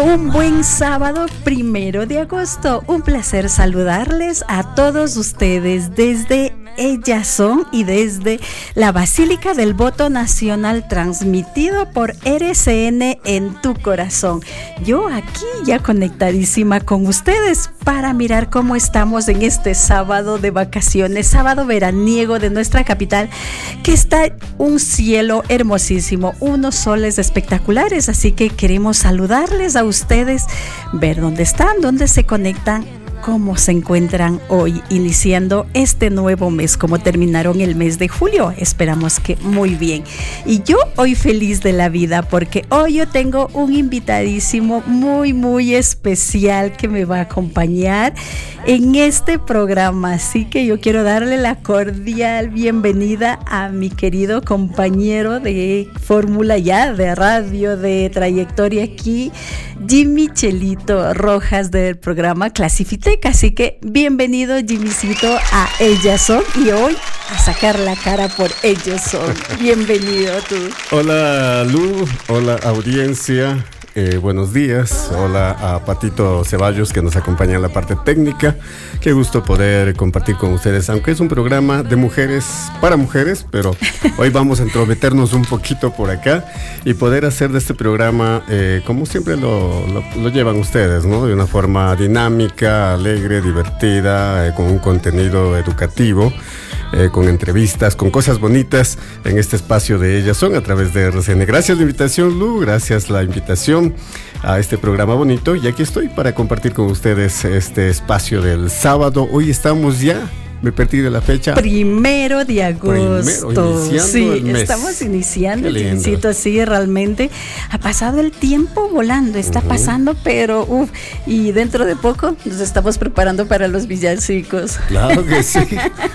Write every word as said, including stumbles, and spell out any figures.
un buen sábado primero de agosto. Un placer saludarles a todos ustedes desde Ellas Son y desde la Basílica del Voto Nacional, transmitido por R C N en tu corazón. Yo aquí ya conectadísima con ustedes para mirar cómo estamos en este sábado de vacaciones, sábado veraniego de nuestra capital, que está un cielo hermosísimo, unos soles espectaculares, así que queremos saludarles a ustedes, ver dónde están, dónde se conectan, cómo se encuentran hoy, iniciando este nuevo mes, como terminaron el mes de julio. Esperamos que muy bien. Y yo hoy feliz de la vida, porque hoy yo tengo un invitadísimo muy, muy especial que me va a acompañar en este programa. Así que yo quiero darle la cordial bienvenida a mi querido compañero de Fórmula Ya, de radio, de trayectoria aquí, Jimmy Chelito Rojas, del programa Clasifite. Así que bienvenido, Jimmycito, a Ellas Son, y hoy a sacar la cara por Ellas Son. Bienvenido tú. Hola Lu, hola audiencia, eh, buenos días. Hola a Patito Ceballos, que nos acompaña en la parte técnica. Qué gusto poder compartir con ustedes, aunque es un programa de mujeres para mujeres, pero hoy vamos a entrometernos un poquito por acá y poder hacer de este programa, eh, como siempre lo, lo, lo llevan ustedes, ¿no? De una forma dinámica, alegre, divertida, eh, con un contenido educativo, eh, con entrevistas, con cosas bonitas en este espacio de Ellas Son a través de R C N. Gracias la invitación, Lu, gracias la invitación a este programa bonito, y aquí estoy para compartir con ustedes este espacio del sábado. Hoy estamos ya, me perdí de la fecha. Primero de agosto. Primero, iniciando sí, el mes. Estamos iniciando, Jimcito, así realmente ha pasado el tiempo volando, está uh-huh. pasando, pero uff, y dentro de poco nos estamos preparando para los villancicos. Claro que sí.